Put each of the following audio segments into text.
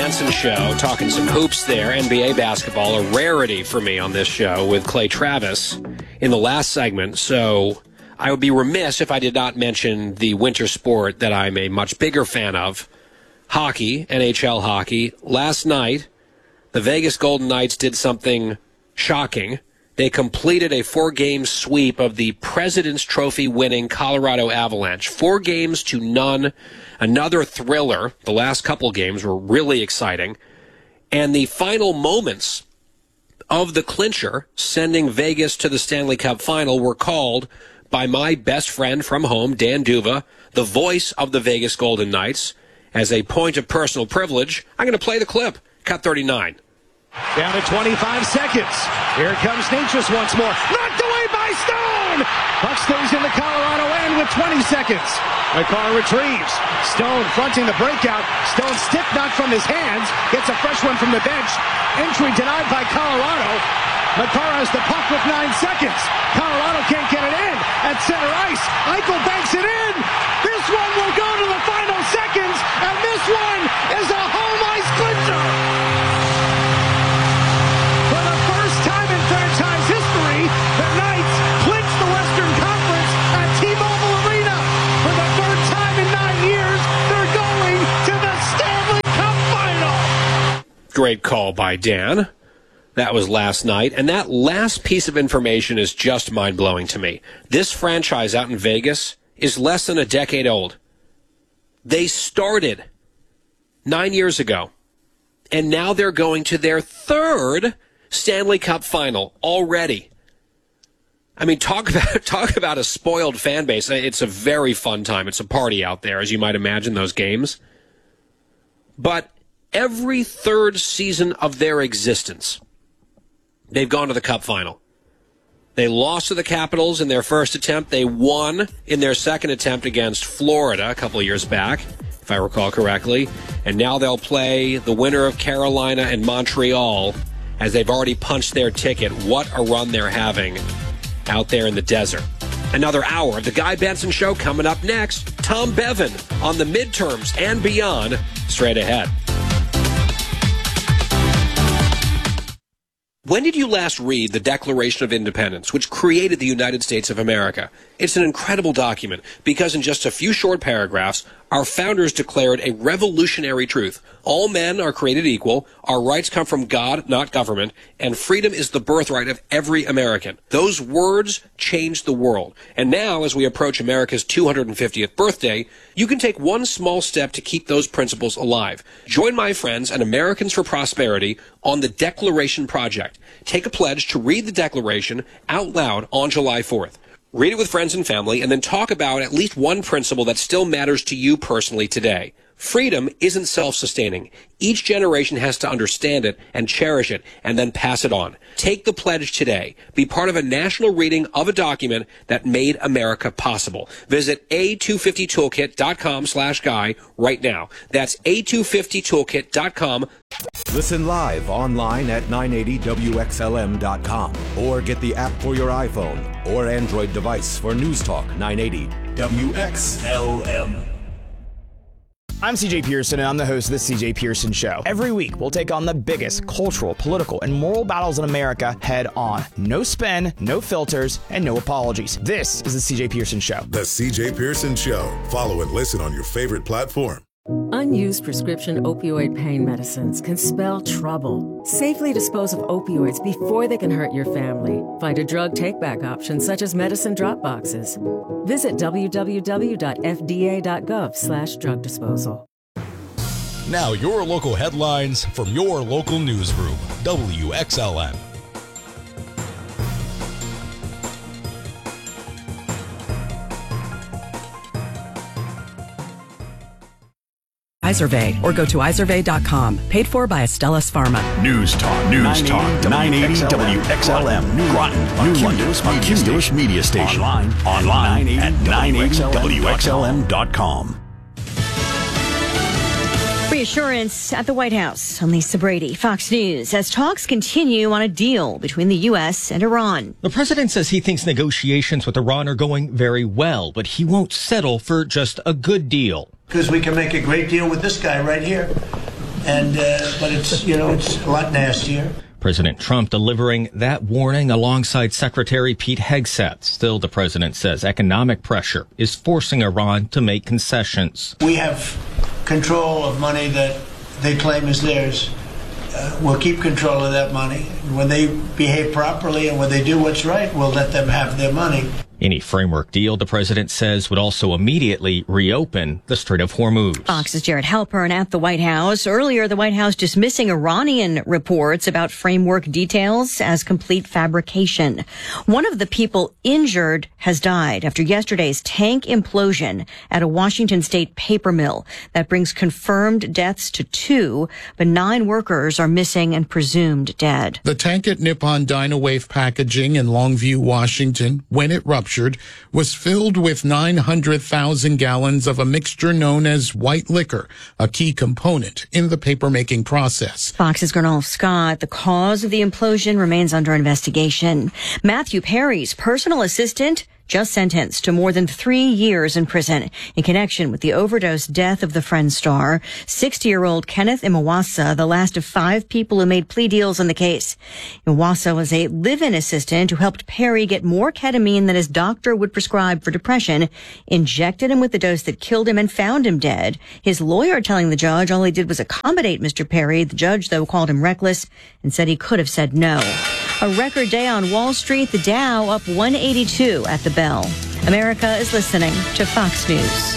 Benson Show, talking some hoops there, NBA basketball, a rarity for me on this show with Clay Travis in the last segment. So I would be remiss if I did not mention the winter sport that I'm a much bigger fan of, hockey, NHL hockey. Last night, the Vegas Golden Knights did something shocking. They completed a 4-game sweep of the President's Trophy winning Colorado Avalanche. 4-0. Another thriller. The last couple games were really exciting. And the final moments of the clincher, sending Vegas to the Stanley Cup final, were called by my best friend from home, Dan Duva, the voice of the Vegas Golden Knights. As a point of personal privilege, I'm going to play the clip. Cut 39. Down to 25 seconds. Here comes Necas once more. Knocked away by Stone! Puck stays in the Colorado end with 20 seconds. Makar retrieves. Stone fronting the breakout. Stone stick knocked from his hands. Gets a fresh one from the bench. Entry denied by Colorado. Makar has the puck with 9 seconds. Colorado can't get it in. At center ice, Eichel banks it in. This one will go to the final seconds, and this one is a home ice clincher. Franchise history, the Knights clinch the Western Conference at T-Mobile Arena. For the third time in 9 years, they're going to the Stanley Cup Final. Great call by Dan. That was last night. And that last piece of information is just mind-blowing to me. This franchise out in Vegas is less than a decade old. They started 9 years ago. And now they're going to their third Stanley Cup final already. I mean, talk about a spoiled fan base. It's a very fun time. It's a party out there, as you might imagine, those games. But every third season of their existence, they've gone to the Cup final. They lost to the Capitals in their first attempt. They won in their second attempt against Florida a couple of years back, if I recall correctly. And now they'll play the winner of Carolina and Montreal, as they've already punched their ticket. What a run they're having out there in the desert. Another hour of the Guy Benson Show coming up next. Tom Bevan on the midterms and beyond, straight ahead. When did you last read the Declaration of Independence, which created the United States of America? It's an incredible document because in just a few short paragraphs, our founders declared a revolutionary truth. All men are created equal, our rights come from God, not government, and freedom is the birthright of every American. Those words changed the world. And now, as we approach America's 250th birthday, you can take one small step to keep those principles alive. Join my friends and Americans for Prosperity on the Declaration Project. Take a pledge to read the Declaration out loud on July 4th. Read it with friends and family, and then talk about at least one principle that still matters to you personally today. Freedom isn't self-sustaining. Each generation has to understand it and cherish it and then pass it on. Take the pledge today. Be part of a national reading of a document that made America possible. Visit a250toolkit.com/guy right now. That's a250toolkit.com. Listen live online at 980wxlm.com or get the app for your iPhone or Android device for News Talk 980 WXLM. I'm CJ Pearson, and I'm the host of The CJ Pearson Show. Every week, we'll take on the biggest cultural, political, and moral battles in America head on. No spin, no filters, and no apologies. This is The CJ Pearson Show. The CJ Pearson Show. Follow and listen on your favorite platform. Unused prescription opioid pain medicines can spell trouble. Safely dispose of opioids before they can hurt your family. Find a drug take-back option such as medicine drop boxes. Visit www.fda.gov/drug disposal. Now your local headlines from your local newsroom, WXLN. Izervay, or go to izervay.com. Paid for by Astellas Pharma. News Talk 980 WXLM. Groton, a Cumulus media station. Online at 980wxlm.com. Reassurance at the White House. I'm Lisa Brady, Fox News, as talks continue on a deal between the U.S. and Iran. The president says he thinks negotiations with Iran are going very well, but he won't settle for just a good deal. Because we can make a great deal with this guy right here. but it's a lot nastier. President Trump delivering that warning alongside Secretary Pete Hegseth. Still, the president says economic pressure is forcing Iran to make concessions. We have control of money that they claim is theirs. We'll keep control of that money. When they behave properly and when they do what's right, we'll let them have their money. Any framework deal, the president says, would also immediately reopen the Strait of Hormuz. Fox's Jared Halpern at the White House. Earlier, the White House dismissing Iranian reports about framework details as complete fabrication. One of the people injured has died after yesterday's tank implosion at a Washington state paper mill. That brings confirmed deaths to 2, but 9 workers are missing and presumed dead. The tank at Nippon Dynawave Packaging in Longview, Washington, when it ruptured, was filled with 900,000 gallons of a mixture known as white liquor, a key component in the paper-making process. Fox's Gernolf Scott. The cause of the implosion remains under investigation. Matthew Perry's personal assistant just sentenced to more than 3 years in prison in connection with the overdose death of the Friends star. 60-year-old Kenneth Imawasa, the last of 5 people who made plea deals in the case. Imawasa was a live-in assistant who helped Perry get more ketamine than his doctor would prescribe for depression, injected him with the dose that killed him, and found him dead. His lawyer telling the judge all he did was accommodate Mr. Perry. The judge, though, called him reckless and said he could have said no. A record day on Wall Street, the Dow up 182 at the bell. America is listening to Fox News.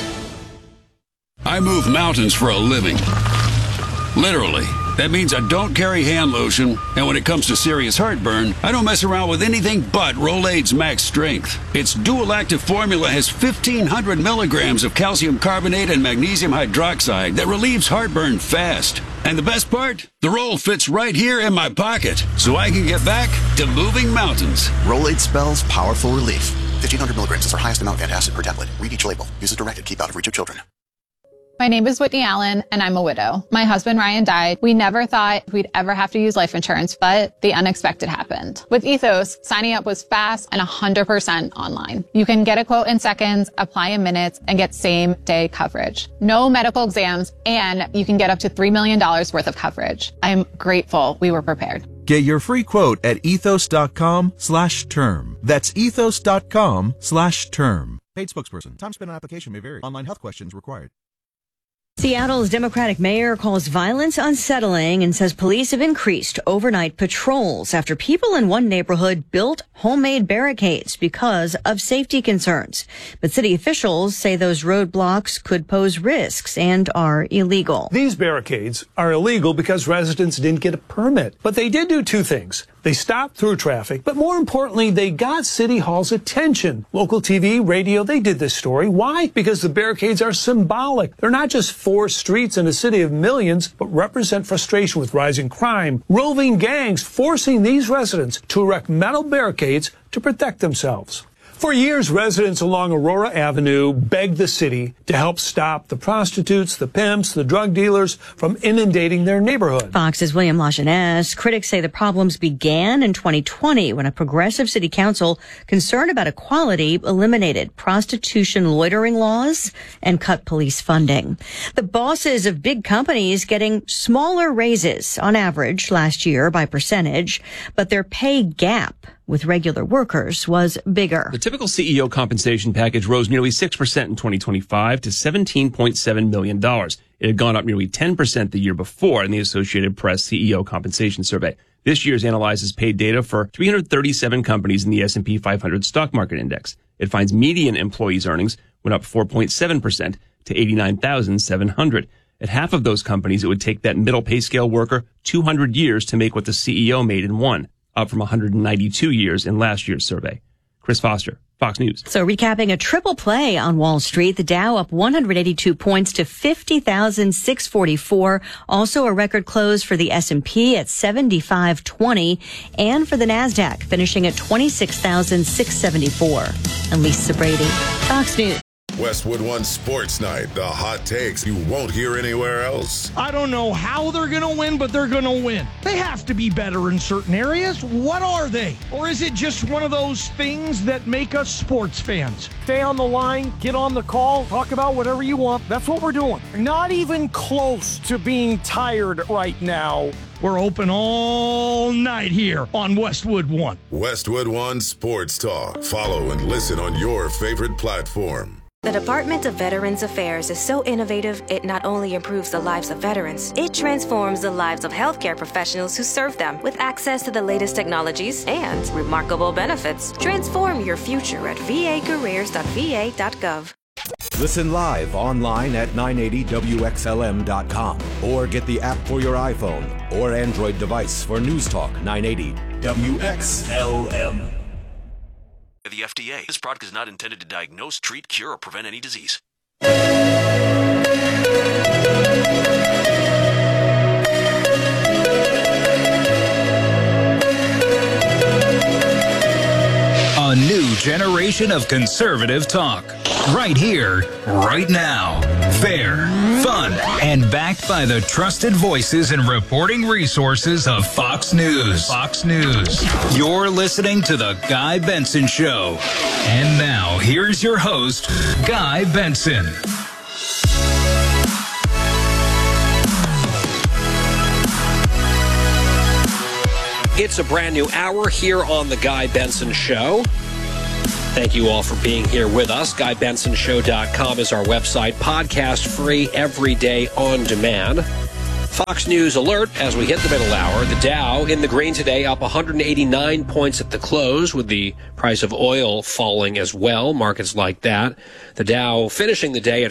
I move mountains for a living. Literally. That means I don't carry hand lotion, and when it comes to serious heartburn, I don't mess around with anything but Rolaids Max Strength. Its dual-active formula has 1,500 milligrams of calcium carbonate and magnesium hydroxide that relieves heartburn fast. And the best part? The roll fits right here in my pocket, so I can get back to moving mountains. Rolaids spells powerful relief. 1,500 milligrams is our highest amount of antacid per tablet. Read each label. Use as directed. Keep out of reach of children. My name is Whitney Allen, and I'm a widow. My husband, Ryan, died. We never thought we'd ever have to use life insurance, but the unexpected happened. With Ethos, signing up was fast and 100% online. You can get a quote in seconds, apply in minutes, and get same-day coverage. No medical exams, and you can get up to $3 million worth of coverage. I'm grateful we were prepared. Get your free quote at ethos.com/term. That's ethos.com/term. Paid spokesperson. Time spent on application may vary. Online health questions required. Seattle's Democratic mayor calls violence unsettling and says police have increased overnight patrols after people in one neighborhood built homemade barricades because of safety concerns. But city officials say those roadblocks could pose risks and are illegal. These barricades are illegal because residents didn't get a permit. But they did do 2 things. They stopped through traffic, but more importantly, they got City Hall's attention. Local TV, radio, they did this story. Why? Because the barricades are symbolic. They're not just 4 streets in a city of millions, but represent frustration with rising crime, roving gangs forcing these residents to erect metal barricades to protect themselves. For years, residents along Aurora Avenue begged the city to help stop the prostitutes, the pimps, the drug dealers from inundating their neighborhood. Fox's William Lajeunesse. Critics say the problems began in 2020 when a progressive city council concerned about equality eliminated prostitution loitering laws and cut police funding. The bosses of big companies getting smaller raises on average last year by percentage, but their pay gap with regular workers was bigger. The typical CEO compensation package rose nearly 6% in 2025 to $17.7 million. It had gone up nearly 10% the year before in the Associated Press CEO compensation survey. This year's analyzes paid data for 337 companies in the S&P 500 stock market index. It finds median employees' earnings went up 4.7% to $89,700. At half of those companies, it would take that middle pay scale worker 200 years to make what the CEO made in one, up from 192 years in last year's survey. Chris Foster, Fox News. So recapping a triple play on Wall Street, the Dow up 182 points to 50,644. Also a record close for the S&P at 7520 and for the NASDAQ finishing at 26,674. And Lisa Brady, Fox News. Westwood One Sports Night, the hot takes you won't hear anywhere else. I don't know how they're going to win, but they're going to win. They have to be better in certain areas. What are they? Or is it just one of those things that make us sports fans? Stay on the line, get on the call, talk about whatever you want. That's what we're doing. Not even close to being tired right now. We're open all night here on Westwood One. Westwood One Sports Talk. Follow and listen on your favorite platform. The Department of Veterans Affairs is so innovative, it not only improves the lives of veterans, it transforms the lives of healthcare professionals who serve them with access to the latest technologies and remarkable benefits. Transform your future at vacareers.va.gov. Listen live online at 980WXLM.com or get the app for your iPhone or Android device for News Talk 980 WXLM. The FDA. This product is not intended to diagnose, treat, cure, or prevent any disease. A new generation of conservative talk. Right here, right now. Fair, fun, and backed by the trusted voices and reporting resources of Fox News. Fox News. You're listening to The Guy Benson Show. And now, here's your host, Guy Benson. It's a brand new hour here on The Guy Benson Show. Thank you all for being here with us. GuyBensonShow.com is our website. Podcast free every day on demand. Fox News alert as we hit the middle hour. The Dow in the green today, up 189 points at the close, with the price of oil falling as well. Markets like that. The Dow finishing the day at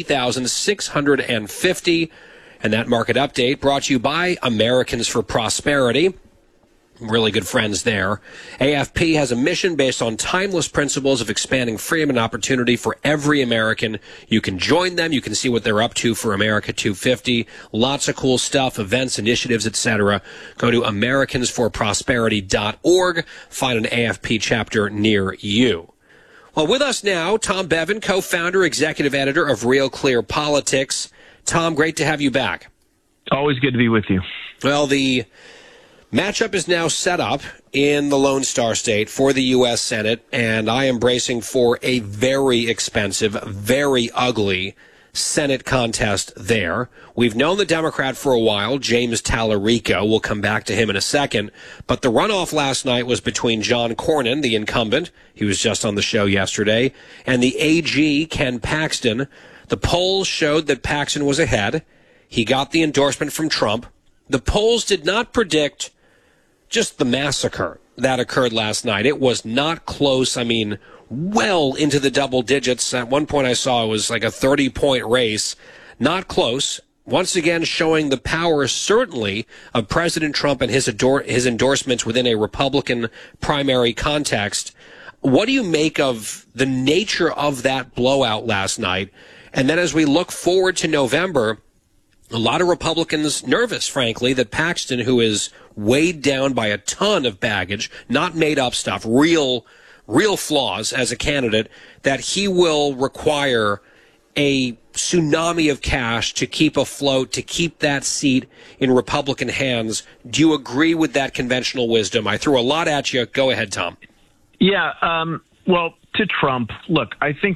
50,650. And that market update brought to you by Americans for Prosperity. Really good friends there. AFP has a mission based on timeless principles of expanding freedom and opportunity for every American. You can join them. You can see what they're up to for America 250. Lots of cool stuff, events, initiatives, etc. Go to americansforprosperity.org. Find an AFP chapter near you. Well, with us now, Tom Bevan, co-founder, executive editor of Real Clear Politics. Tom, great to have you back. Always good to be with you. Well, the matchup is now set up in the Lone Star State for the U.S. Senate, and I am bracing for a very expensive, very ugly Senate contest there. We've known the Democrat for a while, James Tallarico. We'll come back to him in a second. But the runoff last night was between John Cornyn, the incumbent, he was just on the show yesterday, and the AG, Ken Paxton. The polls showed that Paxton was ahead. He got the endorsement from Trump. The polls did not predict just the massacre that occurred last night. It was not close. I mean, well into the double digits. At one point I saw it was like a 30-point race. Not close. Once again, showing the power, certainly, of President Trump and his endorsements within a Republican primary context. What do you make of the nature of that blowout last night? And then as we look forward to November, a lot of Republicans nervous, frankly, that Paxton, who is weighed down by a ton of baggage, not made up stuff, real flaws as a candidate, that he will require a tsunami of cash to keep afloat, to keep that seat in Republican hands. Do you agree with that conventional wisdom? I threw a lot at you. Go ahead, Tom. Yeah, well, to Trump, look, I think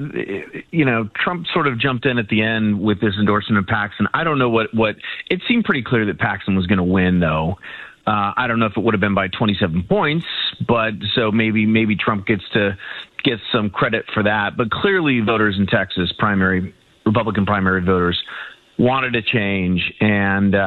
Trump sort of jumped in at the end with this endorsement of Paxton. I don't know what it seemed pretty clear that Paxton was going to win, though. I don't know if it would have been by 27 points, but so maybe Trump gets some credit for that. But clearly voters in Texas, Republican primary voters, wanted a change, and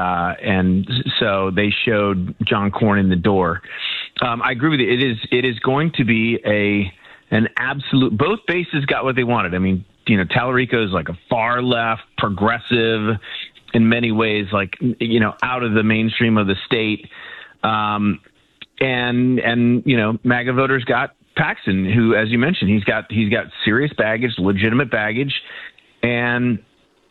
so they showed John Cornyn the door. I agree with you. It is going to be an absolute. Both bases got what they wanted. I mean, Tallarico is like a far left progressive in many ways, like out of the mainstream of the state, and MAGA voters got Paxton, who, as you mentioned, he's got serious baggage, legitimate baggage, and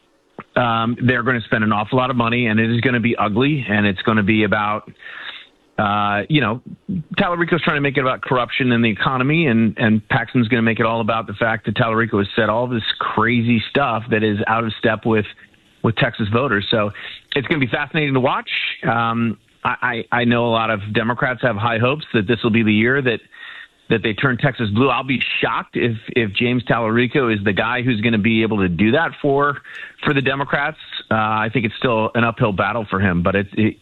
they're going to spend an awful lot of money, and it is going to be ugly, and it's going to be about Tallarico's trying to make it about corruption and the economy, and Paxton's going to make it all about the fact that Tallarico has said all this crazy stuff that is out of step with Texas voters. So it's going to be fascinating to watch. I know a lot of Democrats have high hopes that this will be the year that they turn Texas blue. I'll be shocked if James Tallarico is the guy who's going to be able to do that for the Democrats. I think it's still an uphill battle for him, but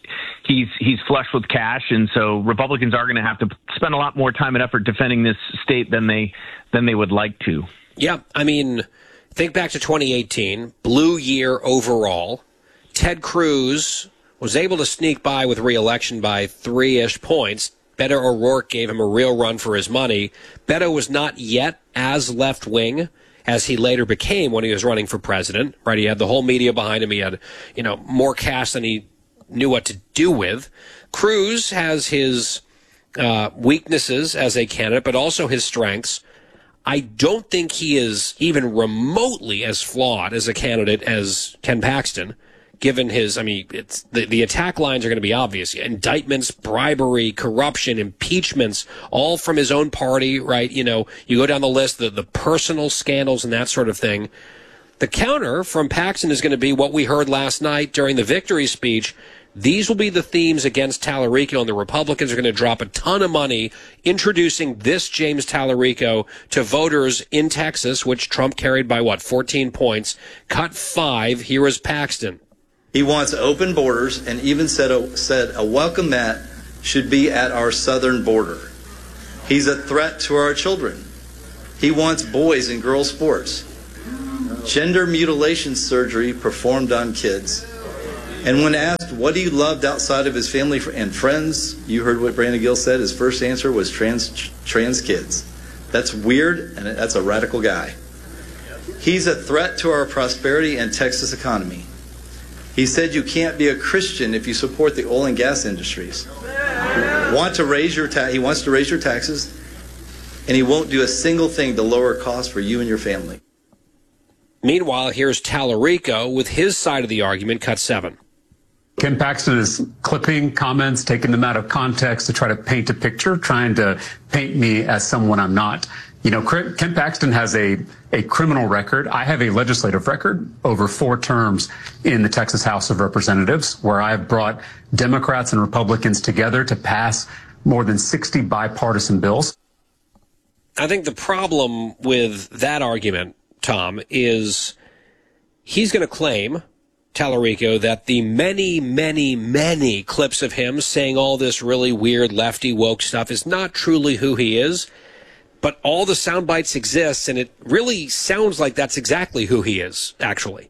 he's flush with cash, and so Republicans are going to have to spend a lot more time and effort defending this state than they would like to. Yeah, I mean, think back to 2018, blue year overall. Ted Cruz was able to sneak by with re-election by 3-ish points. Beto O'Rourke gave him a real run for his money. Beto was not yet as left-wing as he later became when he was running for president, right? He had the whole media behind him. He had, more cash than he knew what to do with. Cruz has his weaknesses as a candidate, but also his strengths. I don't think he is even remotely as flawed as a candidate as Ken Paxton. Given his, it's the attack lines are going to be obvious. Indictments, bribery, corruption, impeachments, all from his own party, right? You go down the list, the personal scandals and that sort of thing. The counter from Paxton is going to be what we heard last night during the victory speech. These will be the themes against Tallarico, and the Republicans are going to drop a ton of money introducing this James Tallarico to voters in Texas, which Trump carried by, 14 points. Cut 5. Here is Paxton. He wants open borders and even said a welcome mat should be at our southern border. He's a threat to our children. He wants boys and girls sports, gender mutilation surgery performed on kids. And when asked what he loved outside of his family and friends, you heard what Brandon Gill said. His first answer was trans kids. That's weird, and that's a radical guy. He's a threat to our prosperity and Texas economy. He said you can't be a Christian if you support the oil and gas industries. He wants to raise your taxes, and he won't do a single thing to lower costs for you and your family. Meanwhile, here's Tallarico with his side of the argument, cut 7. Ken Paxton is clipping comments, taking them out of context to try to paint a picture, trying to paint me as someone I'm not. Ken Paxton has a criminal record. I have a legislative record over 4 terms in the Texas House of Representatives, where I have brought Democrats and Republicans together to pass more than 60 bipartisan bills. I think the problem with that argument, Tom, is he's going to claim, Tallarico, that the many, many, many clips of him saying all this really weird lefty woke stuff is not truly who he is. But all the sound bites exist, and it really sounds like that's exactly who he is, actually.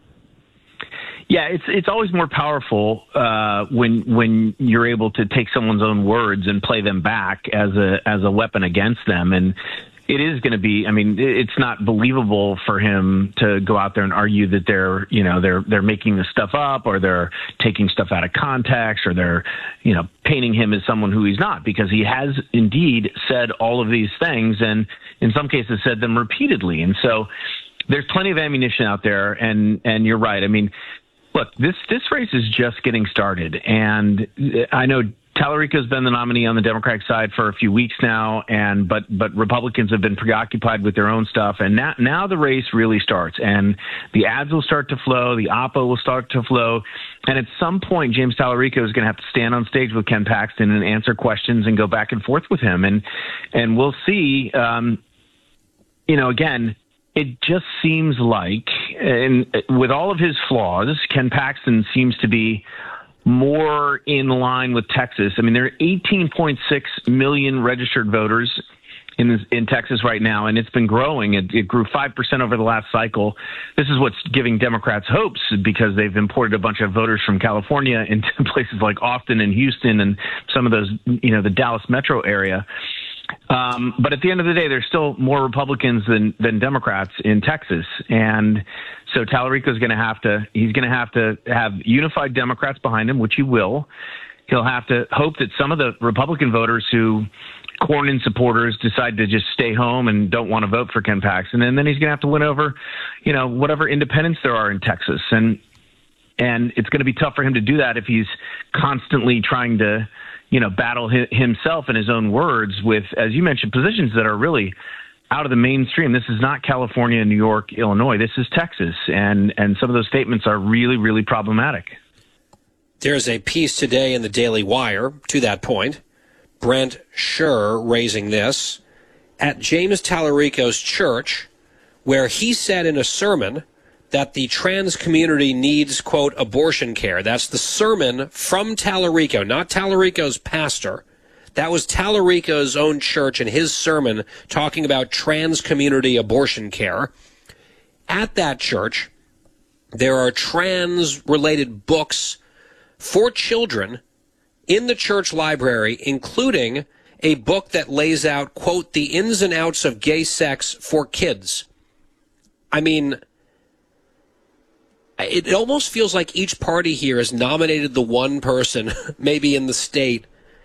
Yeah, it's always more powerful when you're able to take someone's own words and play them back as a weapon against them. And it is going to be, it's not believable for him to go out there and argue that they're making this stuff up, or they're taking stuff out of context, or they're, painting him as someone who he's not, because he has indeed said all of these things, and in some cases said them repeatedly. And so there's plenty of ammunition out there, and you're right. Look, this race is just getting started, and I know Tallarico's been the nominee on the Democratic side for a few weeks now, but Republicans have been preoccupied with their own stuff, and now the race really starts, and the ads will start to flow, the oppo will start to flow, and at some point, James Tallarico is going to have to stand on stage with Ken Paxton and answer questions and go back and forth with him, and we'll see. Again, it just seems like, and with all of his flaws, Ken Paxton seems to be more in line with Texas. There are 18.6 million registered voters in Texas right now, and it's been growing. It grew 5% over the last cycle. This is what's giving Democrats hopes, because they've imported a bunch of voters from California into places like Austin and Houston and some of those, the Dallas metro area. But at the end of the day, there's still more Republicans than Democrats in Texas. And so Tallarico's going to have to have unified Democrats behind him, which he will. He'll have to hope that some of the Republican voters who Cornyn supporters decide to just stay home and don't want to vote for Ken Paxton. And then he's going to have to win over, whatever independents there are in Texas. And it's going to be tough for him to do that if he's constantly trying to, battle himself in his own words with, as you mentioned, positions that are really out of the mainstream. This is not California, New York, Illinois. This is Texas. And some of those statements are really, really problematic. There's a piece today in the Daily Wire to that point. Brent Scher raising this at James Tallarico's church, where he said in a sermon that the trans community needs, quote, abortion care. That's the sermon from Tallarico, not Tallarico's pastor. That was Tallarico's own church and his sermon talking about trans community abortion care. At that church, there are trans-related books for children in the church library, including a book that lays out, quote, the ins and outs of gay sex for kids. I mean, it almost feels like each party here has nominated the one person, maybe in the state,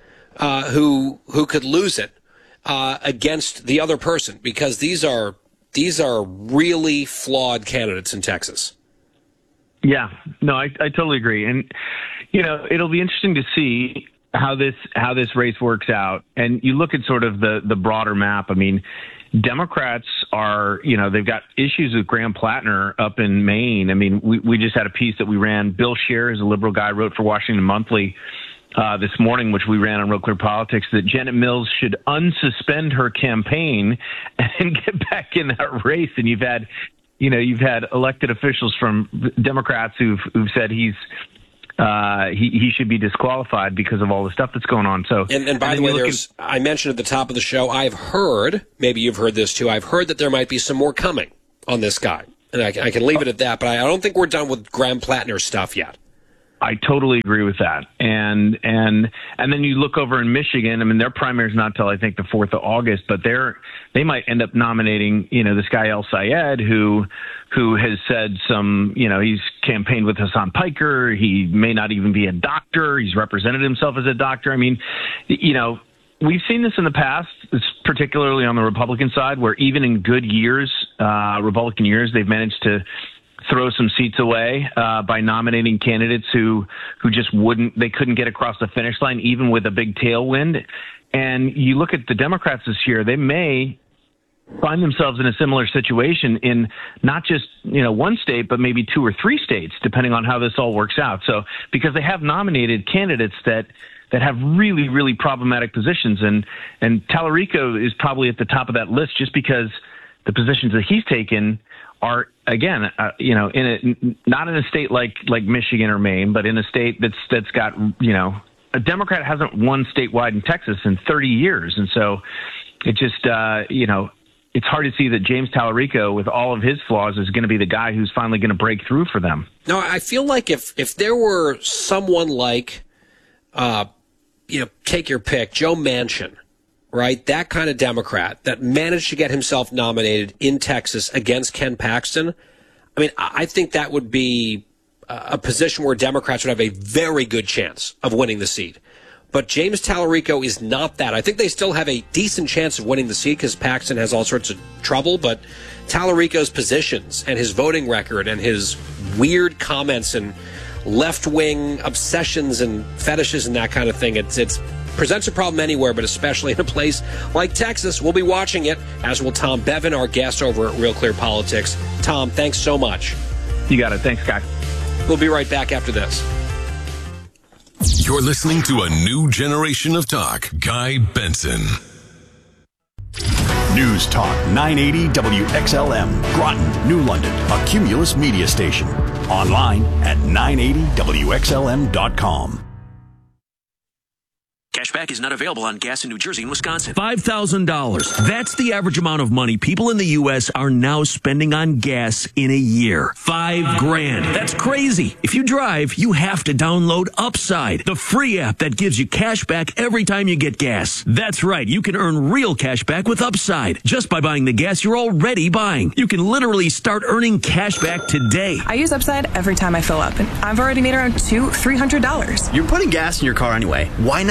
who could lose it against the other person, because these are really flawed candidates in Texas. Yeah, no, I totally agree. And, it'll be interesting to see how this race works out. And you look at sort of the broader map. I mean, Democrats are, they've got issues with Graham Plattner up in Maine. I mean, we just had a piece that we ran. Bill Scher is a liberal guy, wrote for Washington Monthly this morning, which we ran on Real Clear Politics, that Janet Mills should unsuspend her campaign and get back in that race. And you've had elected officials from Democrats who've said he should be disqualified because of all the stuff that's going on. So, and by the way, I mentioned at the top of the show, I've heard, maybe you've heard this too, I've heard that there might be some more coming on this guy. And I can leave it at that, but I don't think we're done with Graham Plattner stuff yet. I totally agree with that. And then you look over in Michigan. I mean, their primary's not till I think the 4th of August, but they might end up nominating, this guy El Sayed who has said he's campaigned with Hassan Piker. He may not even be a doctor. He's represented himself as a doctor. I mean, we've seen this in the past, particularly on the Republican side, where even in good years, Republican years, they've managed to throw some seats away by nominating candidates who just couldn't get across the finish line, even with a big tailwind. And you look at the Democrats this year, they may find themselves in a similar situation in not just, one state, but maybe 2 or 3 states, depending on how this all works out. So, because they have nominated candidates that have really, really problematic positions. And Tallarico is probably at the top of that list just because the positions that he's taken are, again, not in a state like Michigan or Maine, but in a state that's got, a Democrat hasn't won statewide in Texas in 30 years. And so it just, it's hard to see that James Tallarico, with all of his flaws, is going to be the guy who's finally going to break through for them. No, I feel like if there were someone like, take your pick, Joe Manchin, right? That kind of Democrat that managed to get himself nominated in Texas against Ken Paxton. I mean, I think that would be a position where Democrats would have a very good chance of winning the seat. But James Tallarico is not that. I think they still have a decent chance of winning the seat because Paxton has all sorts of trouble. But Tallarico's positions and his voting record and his weird comments and left-wing obsessions and fetishes and that kind of thing, it's presents a problem anywhere, but especially in a place like Texas. We'll be watching it, as will Tom Bevan, our guest over at Real Clear Politics. Tom, thanks so much. You got it. Thanks, Guy. We'll be right back after this. You're listening to a new generation of talk. Guy Benson. News Talk 980 WXLM, Groton, New London, a Cumulus media station. Online at 980WXLM.com. Cashback is not available on gas in New Jersey and Wisconsin. $5,000. That's the average amount of money people in the U.S. are now spending on gas in a year. $5,000. That's crazy. If you drive, you have to download Upside, the free app that gives you cash back every time you get gas. That's right. You can earn real cash back with Upside just by buying the gas you're already buying. You can literally start earning cash back today. I use Upside every time I fill up, and I've already made around $200-300. You're putting gas in your car anyway. Why not get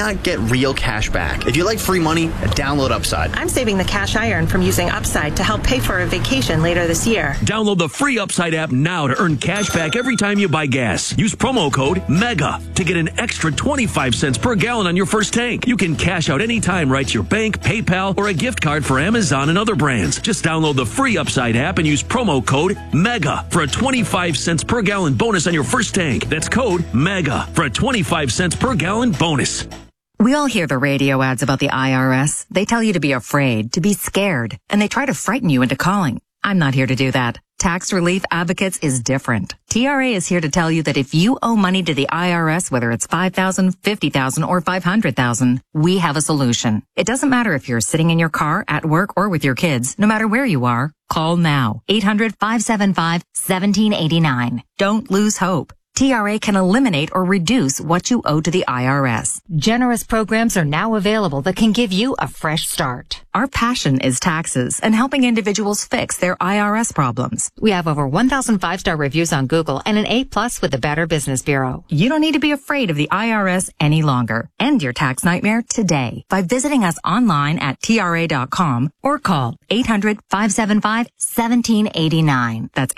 real cash back. If you like free money, download Upside. I'm saving the cash I earn from using Upside to help pay for a vacation later this year. Download the free Upside app now to earn cash back every time you buy gas. Use promo code MEGA to get an extra 25 cents per gallon on your first tank. You can cash out anytime right to your bank, PayPal, or a gift card for Amazon and other brands. Just download the free Upside app and use promo code MEGA for a 25 cents per gallon bonus on your first tank. That's code MEGA for a 25 cents per gallon bonus. We all hear the radio ads about the IRS. They tell you to be afraid, to be scared, and they try to frighten you into calling. I'm not here to do that. Tax Relief Advocates is different. TRA is here to tell you that if you owe money to the IRS, whether it's $5,000, $50,000, or $500,000, we have a solution. It doesn't matter if you're sitting in your car, at work, or with your kids. No matter where you are, call now. 800-575-1789. Don't lose hope. TRA can eliminate or reduce what you owe to the IRS. Generous programs are now available that can give you a fresh start. Our passion is taxes and helping individuals fix their IRS problems. We have over 1,000 5-star reviews on Google and an A+ with the Better Business Bureau. You don't need to be afraid of the IRS any longer. End your tax nightmare today by visiting us online at TRA.com or call 800-575-1789. That's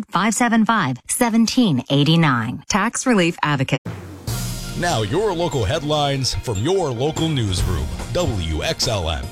800-575-1789. Tax Relief Advocate. Now your local headlines from your local newsroom, WXLM.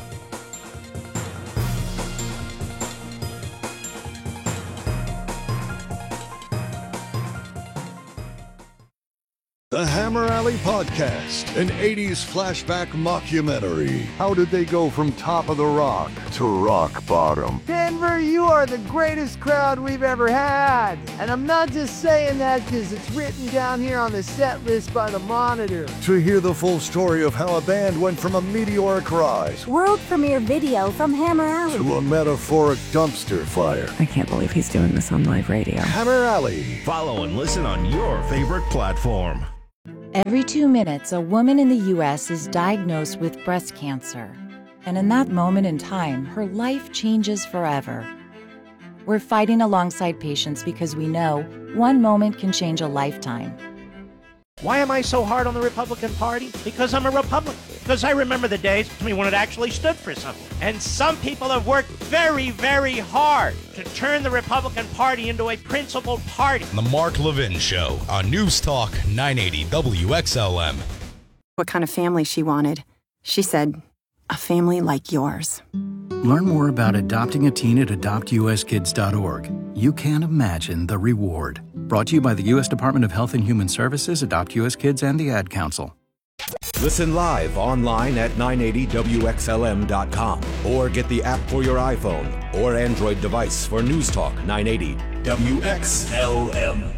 The Hammer Alley Podcast, an 80s flashback mockumentary. How did they go from top of the rock to rock bottom? Denver, you are the greatest crowd we've ever had. And I'm not just saying that because it's written down here on the set list by the Monitor. To hear the full story of how a band went from a meteoric rise, world premiere video from Hammer Alley, to a metaphoric dumpster fire. I can't believe he's doing this on live radio. Hammer Alley. Follow and listen on your favorite platform. Every 2 minutes, a woman in the U.S. is diagnosed with breast cancer. And in that moment in time, her life changes forever. We're fighting alongside patients because we know one moment can change a lifetime. Why am I so hard on the Republican Party? Because I'm a Republican. Because I remember the days when it actually stood for something. And some people have worked very, very hard to turn the Republican Party into a principled party. The Mark Levin Show on News Talk 980 WXLM. What kind of family she wanted. She said, a family like yours. Learn more about adopting a teen at adoptuskids.org. You can't imagine the reward. Brought to you by the U.S. Department of Health and Human Services, Adopt U.S. Kids, and the Ad Council. Listen live online at 980WXLM.com or get the app for your iPhone or Android device for News Talk 980 WXLM.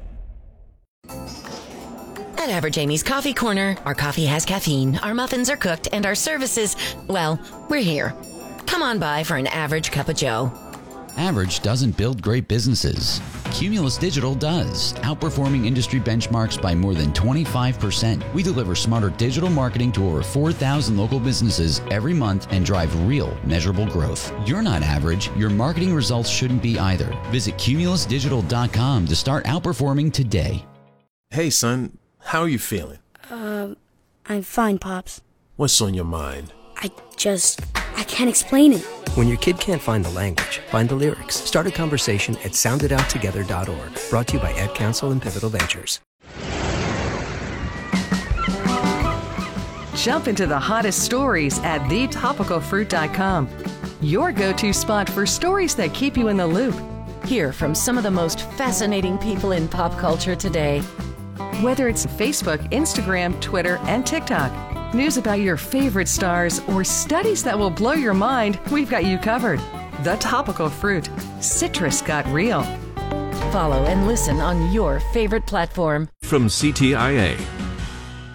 At Average Amy's Coffee Corner, our coffee has caffeine, our muffins are cooked, and our services, well, we're here. Come on by for an average cup of joe. Average doesn't build great businesses. Cumulus Digital does, outperforming industry benchmarks by more than 25%. We deliver smarter digital marketing to over 4,000 local businesses every month and drive real, measurable growth. You're not average. Your marketing results shouldn't be either. Visit cumulusdigital.com to start outperforming today. Hey, son, how are you feeling? I'm fine, Pops. What's on your mind? I can't explain it. When your kid can't find the language, find the lyrics. Start a conversation at sounditouttogether.org. Brought to you by Ad Council and Pivotal Ventures. Jump into the hottest stories at thetopicalfruit.com. Your go-to spot for stories that keep you in the loop. Hear from some of the most fascinating people in pop culture today. Whether it's Facebook, Instagram, Twitter, and TikTok, news about your favorite stars, or studies that will blow your mind, we've got you covered. The Topical Fruit. Citrus got real. Follow and listen on your favorite platform. From CTIA.